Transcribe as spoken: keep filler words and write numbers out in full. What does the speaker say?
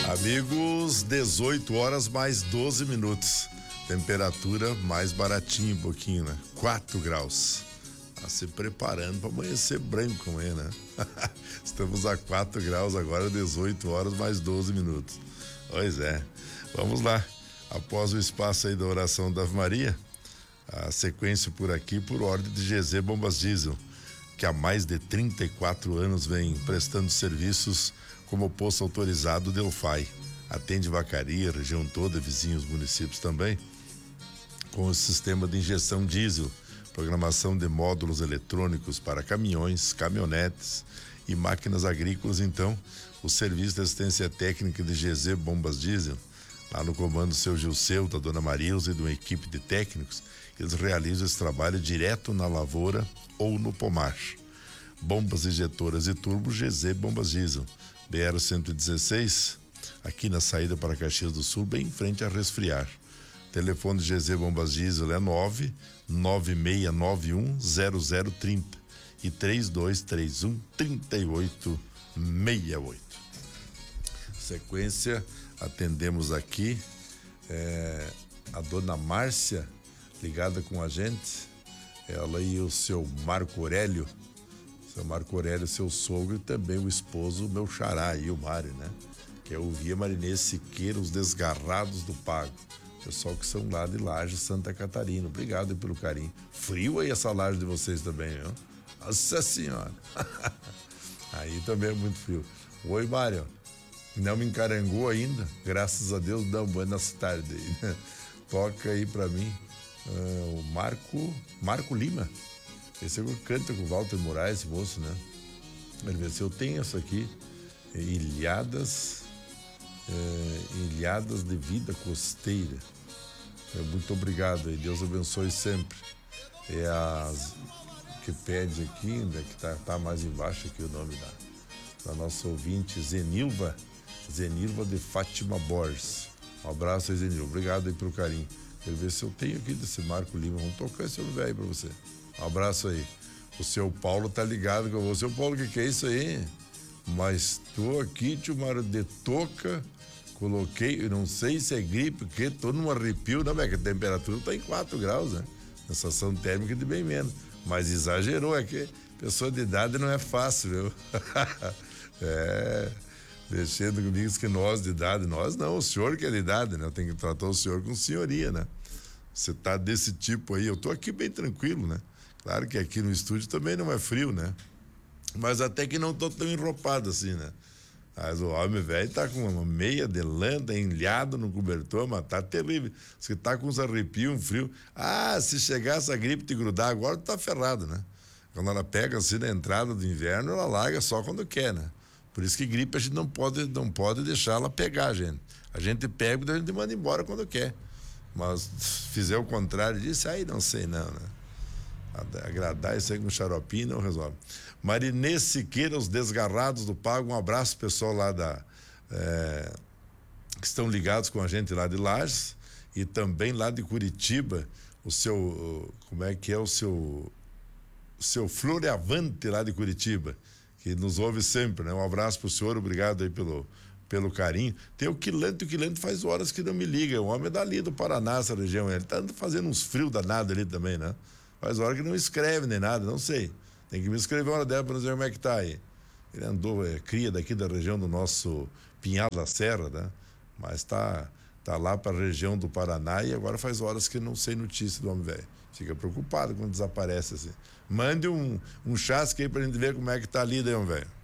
Amigos, dezoito horas mais doze minutos. Temperatura mais baratinha um pouquinho, né? quatro graus. Tá se preparando para amanhecer branco amanhã, né? Estamos a quatro graus agora, dezoito horas mais doze minutos. Pois é. Vamos lá. Após o espaço aí da oração da Ave Maria, a sequência por aqui por ordem de G Z Bombas Diesel, que há mais de trinta e quatro anos vem prestando serviços como posto autorizado Delphi. Atende Vacaria, região toda, vizinhos municípios também, com o sistema de injeção diesel, programação de módulos eletrônicos para caminhões, caminhonetes e máquinas agrícolas. Então, o serviço de assistência técnica de G Z Bombas Diesel, lá no comando do seu Gilceu, da dona Marilza e de uma equipe de técnicos, eles realizam esse trabalho direto na lavoura ou no pomar. Bombas injetoras e turbos G Z Bombas Diesel, B R cento e dezesseis, aqui na saída para Caxias do Sul, bem em frente a Resfriar. Telefone G Z Bombas Diesel é nove nove seis nove um zero zero três zero e três dois três um, três oito seis oito. Sequência, atendemos aqui é, a dona Márcia, ligada com a gente, ela e o seu Marco Aurélio, seu Marco Aurélio, seu sogro, e também o esposo, o meu xará aí, o Mário, né? Que é o Via Marinês Siqueira, os Desgarrados do Pago. Pessoal que são lá de Lages, Santa Catarina. Obrigado aí pelo carinho. Frio aí essa laje de vocês também, viu? Nossa Senhora! Aí também é muito frio. Oi, Mário. Não me encarangou ainda? Graças a Deus, não. Buenas tardes. Toca aí pra mim uh, o Marco, Marco Lima. Esse é o que canta com o Walter Moraes, esse moço, né? Ele vê se eu tenho essa aqui. Ilhadas, é, Ilhadas de Vida Costeira. É, muito obrigado aí, Deus abençoe sempre. É a que pede aqui, né, que tá, tá mais embaixo aqui o nome da, da nossa ouvinte, Zenilva, Zenilva de Fátima Borges. Um abraço aí, Zenilva, obrigado aí pelo carinho. Quero ver se eu tenho aqui desse Marco Lima, vamos tocar esse homem velho pra você. Um abraço aí. O seu Paulo tá ligado com você. Seu Paulo, o que que é isso aí? Mas tô aqui, tio Mário, de touca, coloquei, eu não sei se é gripe, porque tô num arrepio, não, é que a temperatura tá em quatro graus, né? Sensação térmica de bem menos, mas exagerou, é que pessoa de idade não é fácil, viu? É, mexendo comigo que nós de idade, nós não, o senhor que é de idade, né? Eu tenho que tratar o senhor com senhoria, né? Você tá desse tipo aí, eu tô aqui bem tranquilo, né? Claro que aqui no estúdio também não é frio, né? Mas até que não tô tão enropado assim, né? Mas o homem velho tá com uma meia de lã, tá enlhado no cobertor, mas tá terrível. Você tá com uns arrepios, um frio. Ah, se chegar essa gripe te grudar agora, tu tá ferrado, né? Quando ela pega assim na entrada do inverno, ela larga só quando quer, né? Por isso que gripe a gente não pode, não pode deixar ela pegar, gente. A gente pega e a gente manda embora quando quer. Mas se fizer o contrário disso, aí não sei não, né? Agradar isso aí com xaropinho não resolve. Marinês Siqueira, os Desgarrados do Pago, um abraço pessoal lá da é, que estão ligados com a gente lá de Lages e também lá de Curitiba, o seu, como é que é o seu o seu Floreavante lá de Curitiba, que nos ouve sempre, né? Um abraço pro senhor, obrigado aí pelo pelo carinho. Tem o Quilante, o Quilante faz horas que não me liga, o homem é dali do Paraná, essa região, ele tá fazendo uns frios danados ali também, né? Faz hora que não escreve nem nada, não sei. Tem que me escrever uma hora dela para não dizer como é que tá aí. Ele andou, é, cria daqui da região do nosso Pinhal da Serra, né? Mas tá, tá lá para a região do Paraná e agora faz horas que não sei notícia do homem velho. Fica preocupado quando desaparece assim. Mande um, um chasque aí pra gente ver como é que tá ali, daí, homem velho.